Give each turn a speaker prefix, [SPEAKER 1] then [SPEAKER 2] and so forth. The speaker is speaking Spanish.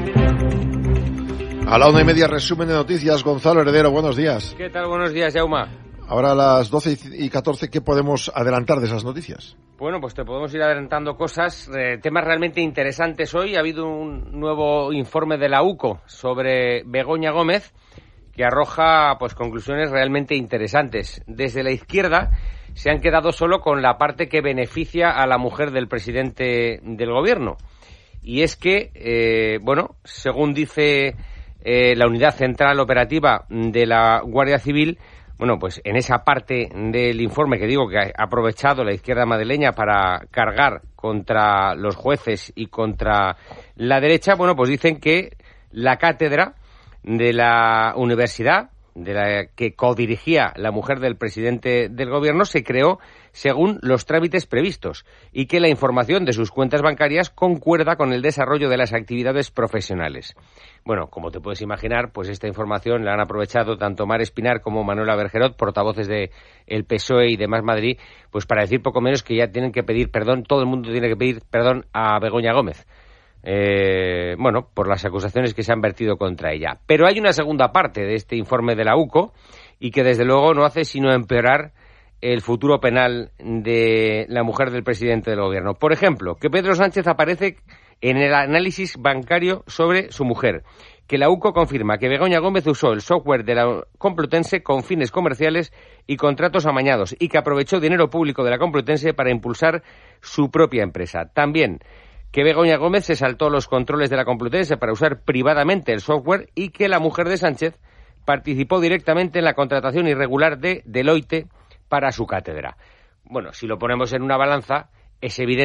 [SPEAKER 1] A la 1:30, resumen de noticias. Gonzalo Heredero, buenos días.
[SPEAKER 2] ¿Qué tal? Buenos días, Jaume.
[SPEAKER 1] Ahora a las 12:14, ¿qué podemos adelantar de esas noticias?
[SPEAKER 2] Bueno, pues te podemos ir adelantando cosas, temas realmente interesantes hoy. Ha habido un nuevo informe de la UCO sobre Begoña Gómez que arroja pues conclusiones realmente interesantes. Desde la izquierda se han quedado solo con la parte que beneficia a la mujer del presidente del gobierno. Y es que, según dice la Unidad Central Operativa de la Guardia Civil, bueno, pues en esa parte del informe que digo que ha aprovechado la izquierda madrileña para cargar contra los jueces y contra la derecha, bueno, pues dicen que la cátedra de la universidad, de la que codirigía la mujer del presidente del gobierno, se creó según los trámites previstos y que la información de sus cuentas bancarias concuerda con el desarrollo de las actividades profesionales. Bueno, como te puedes imaginar, pues esta información la han aprovechado tanto Mar Espinar como Manuela Bergerot, portavoces de el PSOE y de Más Madrid, pues para decir poco menos que ya tienen que pedir perdón, todo el mundo tiene que pedir perdón a Begoña Gómez. Por las acusaciones que se han vertido contra ella. Pero hay una segunda parte de este informe de la UCO y que desde luego no hace sino empeorar el futuro penal de la mujer del presidente del gobierno. Por ejemplo, que Pedro Sánchez aparece en el análisis bancario sobre su mujer, que la UCO confirma que Begoña Gómez usó el software de la Complutense con fines comerciales y contratos amañados y que aprovechó dinero público de la Complutense para impulsar su propia empresa. También que Begoña Gómez se saltó los controles de la Complutense para usar privadamente el software y que la mujer de Sánchez participó directamente en la contratación irregular de Deloitte para su cátedra. Bueno, si lo ponemos en una balanza, es evidente